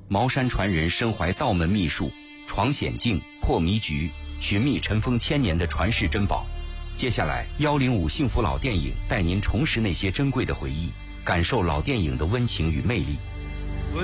茅山传人身怀道门秘术，闯险境、破迷局，寻觅尘封千年的传世珍宝。接下来105幸福老电影带您重拾那些珍贵的回忆，感受老电影的温情与魅力。